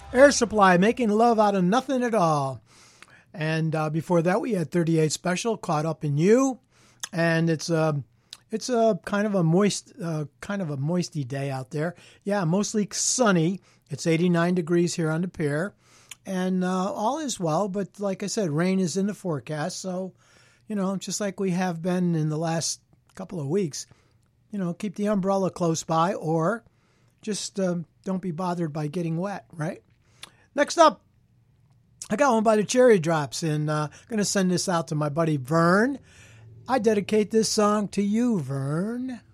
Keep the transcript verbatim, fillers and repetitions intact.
Air Supply, Making Love Out of Nothing at All. And uh, before that, we had thirty-eight Special, Caught Up in You. And it's a, it's a kind of a moist, uh, kind of a moisty day out there. Yeah, mostly sunny. It's eighty-nine degrees here on the pier. And uh, all is well, but like I said, rain is in the forecast. So, you know, just like we have been in the last couple of weeks, you know, keep the umbrella close by or just uh, don't be bothered by getting wet, right? Next up, I got one by the Cherry Drops, and uh, I'm going to send this out to my buddy Vern. I dedicate this song to you, Vern.